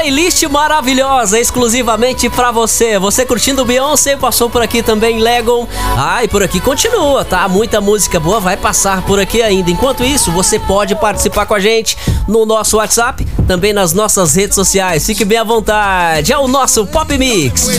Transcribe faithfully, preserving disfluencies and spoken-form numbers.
playlist maravilhosa, exclusivamente pra você. Você curtindo Beyoncé, passou por aqui também Legon. Ah, e por aqui continua, tá? Muita música boa vai passar por aqui ainda. Enquanto isso, você pode participar com a gente no nosso WhatsApp, também nas nossas redes sociais. Fique bem à vontade. É o nosso Pop Mix.